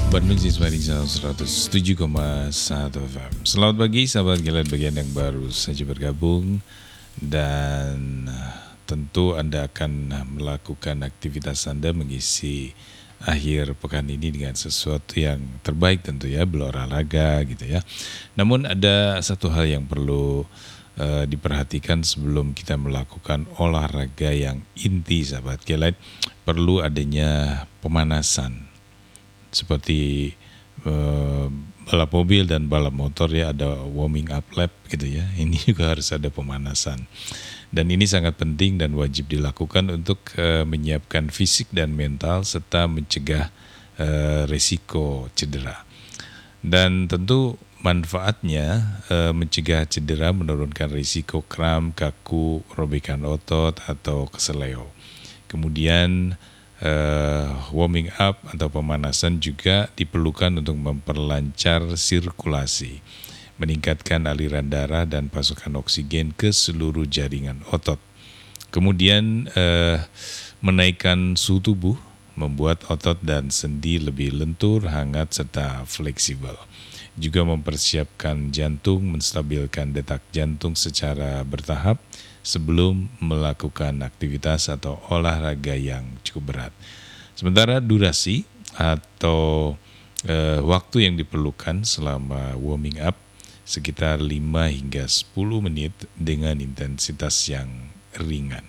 Bandung Cismadi 107,1 FM. Selamat pagi sahabat Gilat bagian yang baru saja bergabung. Dan tentu Anda akan melakukan aktivitas Anda mengisi akhir pekan ini dengan sesuatu yang terbaik tentu ya, berolahraga gitu ya. Namun ada satu hal yang perlu diperhatikan sebelum kita melakukan olahraga yang inti sahabat Gilat. Perlu adanya pemanasan. Seperti balap mobil dan balap motor ya, ada warming up lap gitu ya. Ini juga harus ada pemanasan. Dan ini sangat penting dan wajib dilakukan untuk menyiapkan fisik dan mental serta mencegah risiko cedera. Dan tentu manfaatnya mencegah cedera, menurunkan risiko kram, kaku, robekan otot atau keseleo. Kemudian warming up atau pemanasan juga diperlukan untuk memperlancar sirkulasi, meningkatkan aliran darah dan pasokan oksigen ke seluruh jaringan otot. Kemudian menaikkan suhu tubuh, membuat otot dan sendi lebih lentur, hangat, serta fleksibel. Juga mempersiapkan jantung, menstabilkan detak jantung secara bertahap sebelum melakukan aktivitas atau olahraga yang cukup berat. Sementara durasi atau waktu yang diperlukan selama warming up sekitar 5 hingga 10 menit dengan intensitas yang ringan.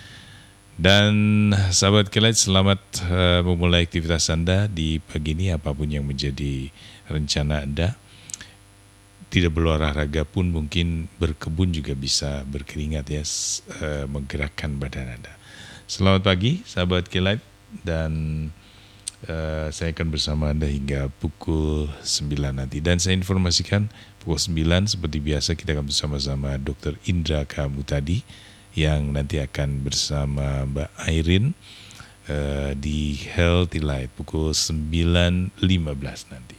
Dan sahabat Kilat, selamat memulai aktivitas Anda di pagi ini, apapun yang menjadi rencana Anda. Tidak berolahraga pun mungkin berkebun juga bisa berkeringat ya, menggerakkan badan Anda. Selamat pagi sahabat Kilat, dan saya akan bersama Anda hingga pukul 9 nanti. Dan saya informasikan pukul 9 seperti biasa kita akan bersama-sama Dr. Indra Kamutadi yang nanti akan bersama Mbak Airin di Healthy Light pukul 9.15 nanti.